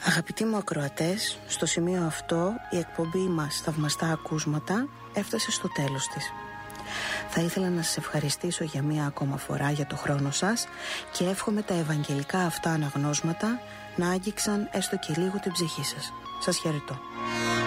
Αγαπητοί μου ακροατές, στο σημείο αυτό η εκπομπή μας «Θαυμαστά ακούσματα» έφτασε στο τέλος της. Θα ήθελα να σας ευχαριστήσω για μία ακόμα φορά για το χρόνο σας και εύχομαι τα ευαγγελικά αυτά αναγνώσματα να άγγιξαν έστω και λίγο την ψυχή σας. Σας χαιρετώ.